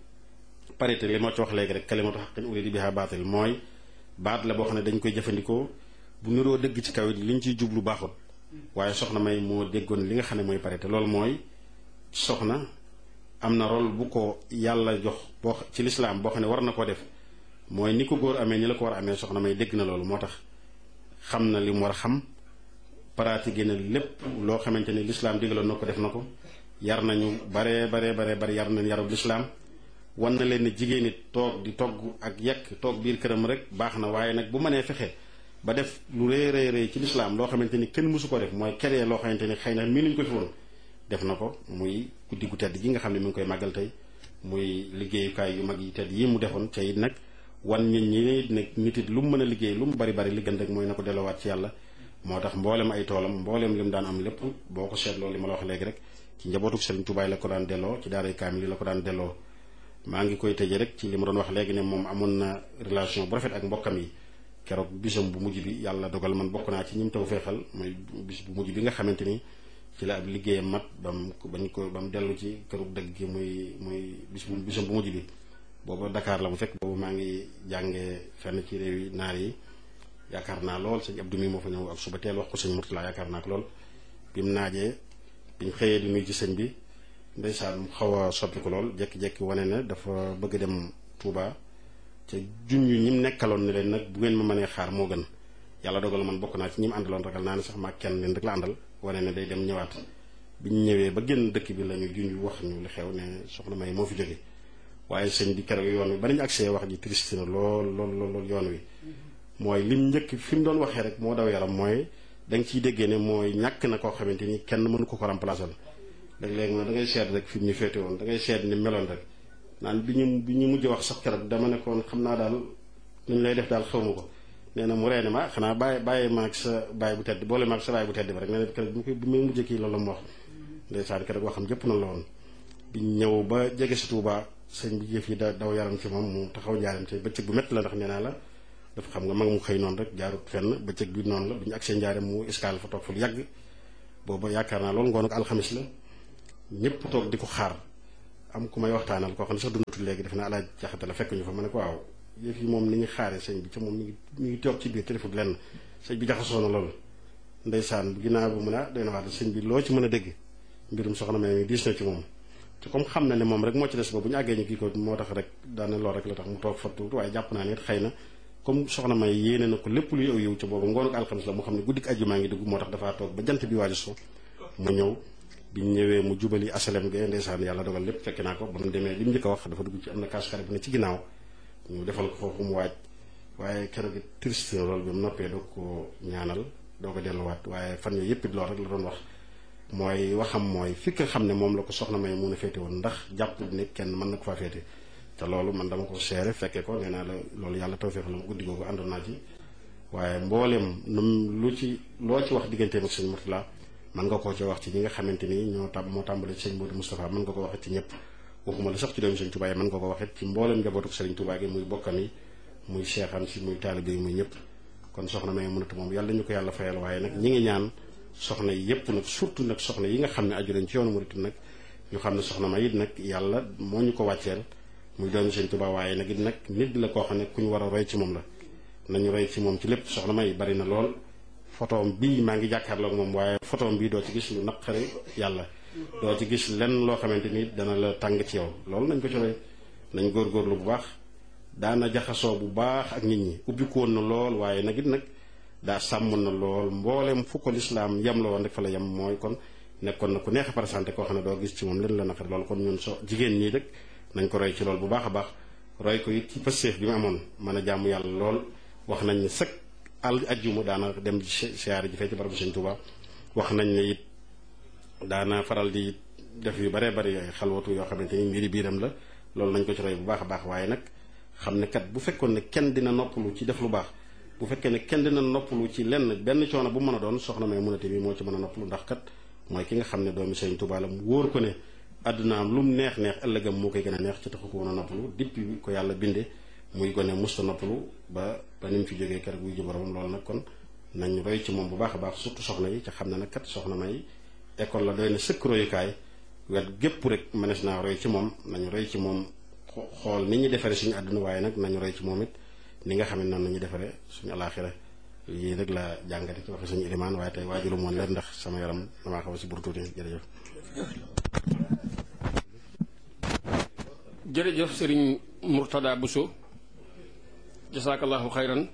parité li moo ci wax léegi rek kalimatu haqqin urida biha baatil mooy baat la boo xam ne dañ koy jëfandikoo bu niroo dëgg ci kaw it liñ ciy jublu baaxul waaye soxna may moo déggoon li nga xam ne mooy parité loolu mooy soxna am na rôle bu ko yàlla jox boo ci lislaam boo xam ne war na koo def mooy ni ko góor amee ni la ko war a amee soxna may dégg na loolu moo tax xam na li mu war a xam pratiqué na lépp loo xamante ni lislaam digaloon na ko def na ko yar nañu baree baree baree bari yar nañ yarub lislaam wan na leen ne jigéen it toog di togg ak yekk toog biir këram rek baax na waaye nag bu mënee fexe ba def lu rëy rëy rëy ci lislaam loo xamante ni kenn mësu ko def mooy keree loo xamante ni xëy na mii nuñ ko fi woon def na ko muy guddi gu tedd gi nga xam ne mi ngi koy màggal tey muy liggéeyukaay yu mag yi tedd yi mu defoon ca it nag wan nit ñi nag nit it lu mu mën a liggéey lu mu bari bari li gën rek mooy na ko delloowaat ci yàlla moo tax mboolem ay toolam mboolem li mu daan am lépp boo ko seetloo li ma la wax léegi rek ci njabootuk Serigne Touba la ko daan delloo ci daaray kaamil yi la ko daan delloo maa ngi koy tëjee rek ci li ma doon wax léegi ne moom amoon na relation bu rafet ak mbokkam yi keroog bisam bu mujj bi yàlla dogal man bokk naa ci ñi mu taw feexal mooy bis bu mujj bi nga xamante ni ci la ab liggéeyam mat bam bañ ko ba mu dellu ci kërug dëgg gi muy muy bis bu bisam bu mujj bi booba Dakar la mu fekk boobu maa ngi jàngee fenn ci réew yi naar yi yaakaar naa lool sëñ Abdou mi moo fa ñëw ak suba teel wax ko sëñ Mourtala yaakaar naa ko lool bi mu naajee biñ xëyee di nuyu ci sëñ bi ndeysaan mu xaw a soppi ko lool jekki-jekki wane ne dafa bëgg dem Touba ca junj ñi mu nekkaloon ne leen nag bu ngeen ma mënee xaar moo gën yàlla dogal man bokk naa ci ñi mu àndaloon ragal naa ne sax maa kenn leen rek la àndal wane ne day dem ñëwaat biñ ñëwee ba génn dëkk bi la ñu junj wax ñu li xew ne soxna May moo fi jóge waaye sëñ bi keroog yoon wi ba nañu accès wax ji triste na lool lool lool yoon wi mooy lim njëkk fi mu doon waxee rek moo daw yaram mooy da nga ciy déggee ne mooy ñàkk na koo xamante ni kenn mënu ko ko remplacer léeg-léeg ma da ngay seet rek fi mu ñu féete woon da ngay seet ni meloon rek naan bi ñu bi ñu mujj wax sax keroog dama ne koon xam naa daal nuñ lay def daal xaw ma ko nee na mu reene ma xanaa bàyyi bàyyi maag sa bàyyi bu tedd boole maag sa bàyyi bu tedd bi rek nee na keroog bi mu koy bi muy mujj kii loolu la mu wax ndeysaan keroog waxam jëpp na la woon biñ ñëw ba jege si Touba sëñ bi jëf yi da daw yaram ci moom mu taxaw njaaram ci bëccëg bu métti la ndax nee naa la dafa xam nga mag mu xëy noonu rek jaarut fenn bëccëg bi noonu la bi ñu agsee njaaram mu escale fa toog fa lu yàgg booba yaakaar naa loolu ngoon ak alxamis la ñëpp toog di ko xaar am ku may waxtaanal koo xam ne sax dundatul léegi def na alaaj jaxate la fekk ñu fa ma ne ko waaw yëf yi moom ni ñu xaaree sëñ bi ca moom mi ngi mi ngi toog ci biir téléphone lenn sëñ bi jaxasoo na loolu ndeysaan bu ginnaaw bu mu ne ah doy na wax sëñ bi loo ci mën a dégg mbirum soxna May mi diis na ci moom te comme xam na ne moom rek moo ci des ba bu ñu àggee ñu kii ko moo tax rek daane lool rek la tax mu toog fa tuuti waaye jàpp naa ne it xëy na comme soxna May yéene na ko lépp luy aw yiw ca boobu ngoonu ko alxamis la moo xam ne guddik àjjuma ngi dugg moo tax dafaa toog ba jant bi waaju so mu ñëw bi ñu ñëwee mu jubali asalem ga ndeysaan yàlla dogal lépp fekk naa ko ba mu demee li mu njëkk a wax dafa dugg ci am na kaas xare bu ne ci ginnaaw ñu defal ko foofu mu waaj waaye keroog triste na loolu bi mu noppee doog ko ñaanal doo ko delluwaat waaye fan yooyu yëpp it loolu rek la doon wax mooy waxam mooy fi nga xam ne moom la ko soxna May mun a féete woon ndax jàpp ne kenn mën na ko faa féete te loolu man dama ko seere fekkee ko nee naa la loolu yàlla tawfeex la guddi googu àndoon naa ci waaye mbooleem num lu ci loo ci wax digganteem ak sëñ Murtala mën nga koo ci wax ci ñi nga xamante ni ñoo tam moo tàmbale ci sëñ Modou Moustapha mën nga ko waxee ci ñëpp waxuma la sax ci doomu sëñ Touba yi mën nga ko waxee ci mbooleem njabootu sëriñ Touba gi muy bokkam yi muy seexam si muy taalibe yi muy ñëpp kon soxna May mënatu moom yàlla ñu ko yàlla fayal waaye nag ñi ngi ñaan soxna yi yëpp nag surtout nag soxna yi nga xam ne aju lañ ci yoonu murit nag ñu xam ne soxna May it nag yàlla moo ñu ko wàcceel muy doomu sëñ Touba waaye nag it nag nit la koo xam ne ku ñu war a roy ci moom la nañu roy ci moom ci lépp soxna May bari na lool photoom bii maa ngi jàkkaarloog moom waaye photoom bii doo ci gis lu naqari yàlla doo ci gis lenn loo xamante ni dana la tàng ci yow loolu nañ ko ci roy nañ góorgóorlu bu baax daana jaxasoo bu baax ak nit ñi ubbiku woon na lool waaye nag it nag daa sàmm na lool mboolem fu ko lislaam yem la woon rek fa la yem mooy kon nekkoon na ku neex a présenté koo xam ne doo gis ci moom leen la naqari loolu kon ñun so jigéen ñii rek nañ ko roy ci lool bu baax a baax roy ko it ci pësteef bi mu amoon mën a jaamu yàlla lool wax nañ ne sëkk al ajjuma daana dem siyaare ji fee ci barabu sëñ Tuubaa wax nañ ne it daana faral di def yu baree bari ay xalwatu yoo xamante ni mbiri biiram la loolu nañ ko ci roy bu baax a baax waaye nag xam ne kat bu fekkoon ne kenn dina noppalu ci def lu baax bu fekkee ne kenn dina noppalu ci lenn benn coono bu mën a doon soxna May Munate bi moo ci mën a noppalu ndax kat mooy ki nga xam ne doomi sëñ Tuubaa la mu wóor ko ne àddunaam lu mu neex neex ëllëgam moo koy gën a neex ci taxu ko woon a noppalu depuis bi ko yàlla binde muy gone musta noppalu ba ba ni mu fi jógee keroog buy ji boromam loolu nag kon nañ roy ci moom bu baax a baax surtout soxna yi ca xam ne nag kat soxna May école la doy na sëkk royukaay wet gépp rek mënees naa roy ci moom nañu roy ci moom xool ni ñu defaree suñu àdduna waaye nag nañu roy ci moom it ni nga xam ne noonu la ñuy defaree suñu alaaxira yii rek la jàngate ci waxe suñu ilimaan waaye tey waajulu moon leen ndax sama yaram damaa xaw a si bur tuuti jërëjëf jërëjëf sëriñ Murtada Bousso jasaakallahu xayran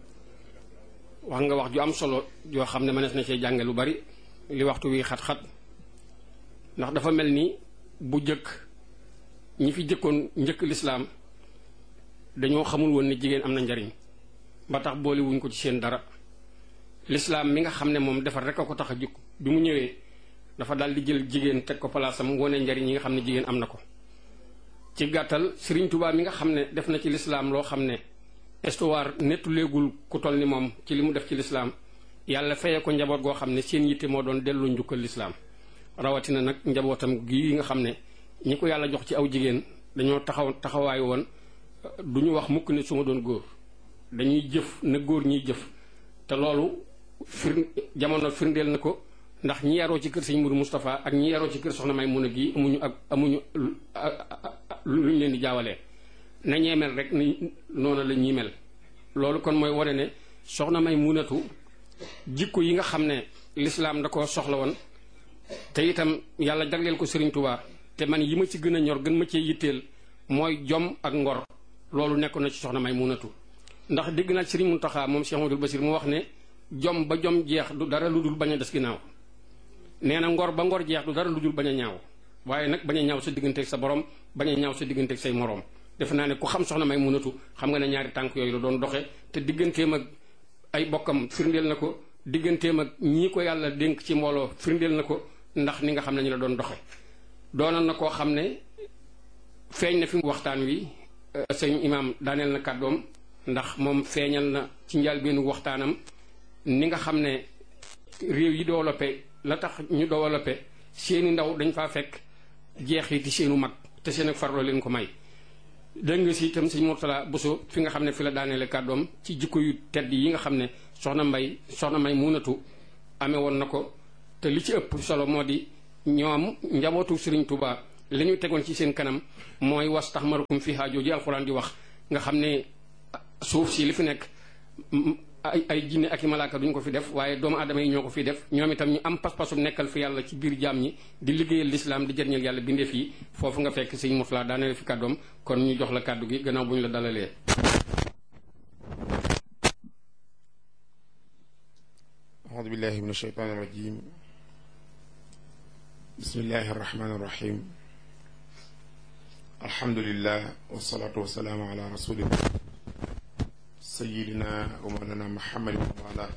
wax nga wax ju am solo joo xam ne mënees na cee jànge lu bari li waxtu wi xat-xat ndax dafa mel ni bu jëkk ñi fi jëkkoon njëkk lislaam dañoo xamul woon ne jigéen am na njariñ ba tax boole wuñ ko ci seen dara lislaam mi nga xam ne moom defar rek a ko tax a jukk bi mu ñëwee dafa daal di jël jigéen teg ko palaasam wone njariñ yi nga xam ne jigéen am na ko ci gàttal Sëriñ Tuubaa mi nga xam ne def na ci lislaam loo xam ne histoire nettu léegul ku toll ni moom ci li mu def ci lislaam yàlla fayee ko njaboot goo xam ne seen yitte moo doon delloo njukkal lislaam rawatina nag njabootam gi nga xam ne ñi ko yàlla jox ci aw jigéen dañoo taxaw taxawaay woon du ñu wax mukk ne su ma doon góor dañuy jëf na góor ñiy jëf te loolu fir jamono firndeel na ko ndax ñi yaroo ci kër sëñ Mourou Moustapha ak ñi yaroo ci kër soxna May Muna gi amuñu ak amuñu lu ñu leen di jaawalee nañee mel rek ni noonu la ñuy mel loolu kon mooy wane ne soxna May Munatu jikko yi nga xam ne lislaam da ko soxla woon te itam yàlla jagleel ko Sëriñ Tuubaa te man yi ma ci gën a ñor gën ma cee yitteel mooy jom ak ngor loolu nekk na ci soxna May Munatu ndax dégg naa Sëriñ Muntaxa moom Cheikh Amadou Basir mu wax ne jom ba jom jeex du dara lu dul bañ a des ginnaaw nee na ngor ba ngor jeex du dara lu dul bañ a ñaaw waaye nag bañ a ñaaw sa digganteeg sa borom bañ a ñaaw sa digganteeg say moroom defe naa ne ku xam soxna May Munatu xam nga ne ñaari tànk yooyu la doon doxe te digganteem ak ay bokkam firndeel na ko digganteem ak ñii ko yàlla dénk ci mbooloo firndeel na ko ndax ni nga xam ne ñu la doon doxe doonoon na koo xam ne feeñ na fi waxtaan wi sëñ imaam daaneel na kàddoom ndax moom feeñal na ci njëlbéenu waxtaanam ni nga xam ne réew yi développé la tax ñu développé seeni ndaw dañ faa fekk jeexiti seenu mag te seen ak farloo leen ko may. dégg nga si itam sëñ Mourtala Bousso fi nga xam ne fi la daaneele kàddoom ci jikko yu tedd yi nga xam ne soxna mbay soxna may munatu amee woon na ko te li ci ëpp solo moo di ñoom njabootu Sëriñ Tuubaa li ñu tegoon ci seen kanam mooy was tax marukum fi haajoo ji alxuraan di wax nga xam ne suuf si li fi nekk ay ay jinne ak i malaaka duñ ko fi def waaye doomu aadama yi ñoo ko fi def ñoom itam ñu am pas-pasu nekkal fi yàlla ci biir jaam ñi di liggéeyal lislaam di jëriñal yàlla bindeef yi foofu nga fekk sëñ Mourtala daaneel fi kàddoom kon ñu jox la kàddu gi gannaaw bu ñu la dalalee. audu billahi min ashaytaani rajim bismillahi arrahmani irrahim alhamdulillah wasalaatu wasalaamu ala rasulillah sayidina wa mawlana muhammadin wa ala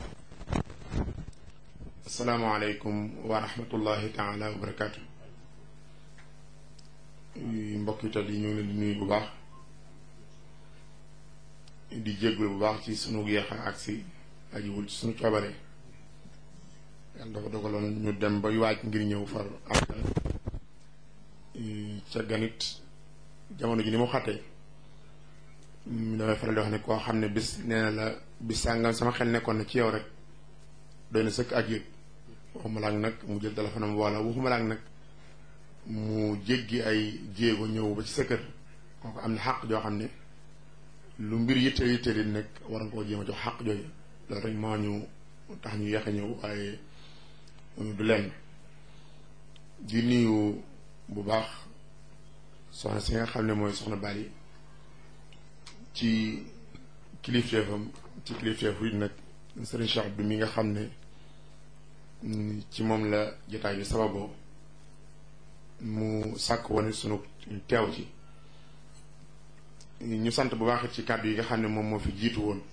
assalaamu aleykum wa rahmatullahi taala wa barakaatu. mbokk yi tedd yi ñu ngi leen di nuyu bu baax di jéggul bu baax ci sunu yeexa agsi ajiwul ci sunu coobare yàlla dafa dogaloon ñu dem ba waaj ngir ñëw far am ca ganit jamono ji ni mu xattee damay faral di wax ne koo xam ne bis nee na la bis sàngam sama xel nekkoon na ci yow rek doy na sëkk ak yëg waxuma laak nag mu jël téléphone am wala waxuma laak nag mu jéggi ay jéego ñëw ba ci sa kër kooku am na xàq joo xam ne lu mbir yitte yitte di nekk war nga koo jéem a jox xàq jooju loolu rek moo ñu tax ñu yeex a ñëw waaye du lenn di nuyu bu baax soxna si nga xam ne mooy soxna Bali ci kilifteefam ci kilifteefu it nag Serigne Cheikh Abdou mi nga xam ne ci moom la jotaay bi sababoo mu sàkk woon sunu teew ci ñu sant bu baax ci kàddu yi nga xam ne moom moo fi jiitu woon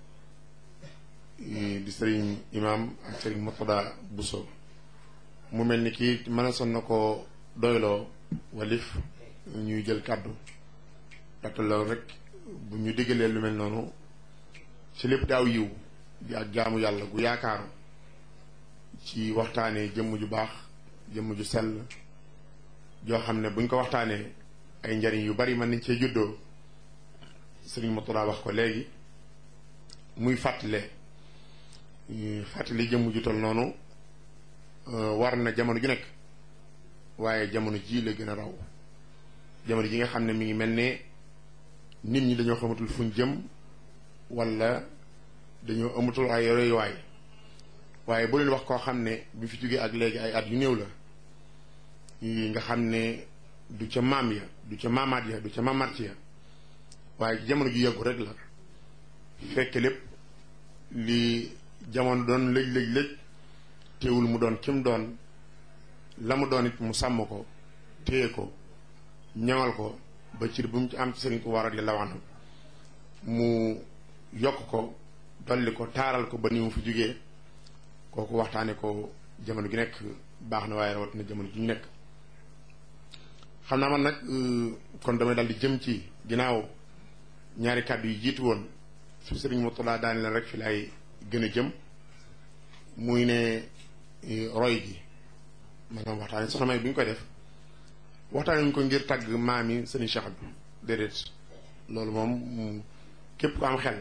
di Serigne Imam ak Serigne Mourtada Bousso mu mel ni kii mën a son na ko doyloo walif ñuy jël kàddu ndaxte loolu rek bu ñu diggalee lu mel noonu ci lépp daaw yiw di ak jaamu yàlla gu yaakaaru ci waxtaanee jëmm ju baax jëmm ju sell joo xam ne buñ ko waxtaanee ay njariñ yu bari mën nañ cee juddoo Serigne Mourtada wax ko léegi muy fàttale fàttali jëmm ju tol noonu war na jamono ju nekk waaye jamono ji la gën a raw jamono ji nga xam ne mi ngi mel ne nit ñi dañoo xamatul fuñ jëm wala dañoo amatul ay royuwaay waaye bu leen wax koo xam ne bi fi jógee ak léegi ay at yu néew la nga xam ne du ca maam ya du ca maamaat ya du ca maamaat ya waaye jamono ju yàggu rek la fekk lépp li jamono doon lëj lëj lëj teewul mu doon kim doon la mu doon it mu sàmm ko téye ko ñaŋal ko ba cir bu mu ci am ci Sëriñ Tuubaa radiyallaahu anhu mu yokk ko dolli ko taaral ko ba ni mu fi jógee kooku waxtaane ko jamono gi nekk baax na waaye rawat na jamono ji ñu nekk xam naa man nag kon damay dal di jëm ci ginnaaw ñaari kàddu yi jiitu woon su Sëriñ Mourtada daani leen rek fi laay gën a jëm muy ne roy gi maanaam waxtaane soxna May bu ñu koy def waxtaane ñu ko ngir tàgg maam yi Sëriñ Cheikh Abdou déedéet loolu moom képp ku am xel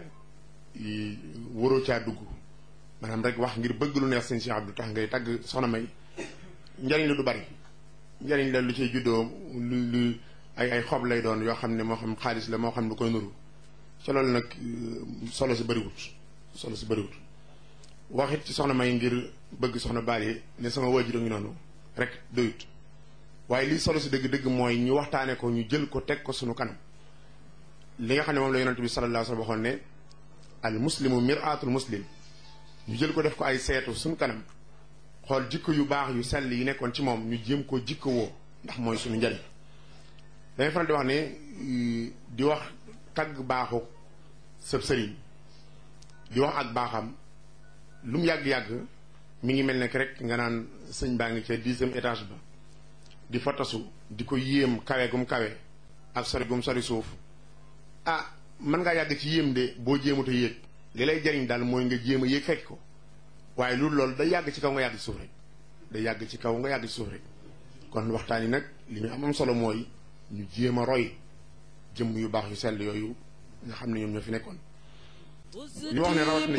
waroo caa dugg maanaam rek wax ngir bëgg lu neex Sëriñ Cheikh Abdou tax ngay tàgg soxna May njariñ la du bari njariñ la lu ciy juddoo lu lu ay ay xob lay doon yoo xam ne moo xam xaalis la moo xam lu koy nuru ca loolu nag solo si bëriwut solo si bëriwut waxit ci soxna May ngir bëgg soxna Bali ne sama waajur a ngi noonu rek doyut waaye lii solo si dëgg-dëgg mooy ñu waxtaane ko ñu jël ko teg ko sunu kanam li nga xam ne moom la yonent bi sallallahu alayhi wa sallam waxoon ne al muslimu mir'atul muslim ñu jël ko def ko ay seetu sunu kanam xool jikko yu baax yu sell yi nekkoon ci moom ñu jéem ko jikko woo ndax mooy sunu njariñ dañuy faral di wax ne di wax tagg baaxu sëb sëriñ di wax ak baaxam lu mu yàgg-yàgg mi ngi mel ne rek nga naan sëñ baa ngi ca dixième étage ba di fa tasu di ko yéem kawe gum kawe ak sori gum sori suuf ah mën ngaa yàgg ci yéem de boo jéemut a yéeg li lay jariñ daal mooy nga jéem a yéeg fekk ko waaye loolu loolu day yàgg ci kaw nga yàgg ci suuf rek day yàgg ci kaw nga yàgg ci suuf rek kon waxtaan yi nag li ñu am am solo mooy ñu jéem a roy jëmm yu baax yu sell yooyu nga xam ne ñoom ñoo fi nekkoon. ñu wax ne rawatina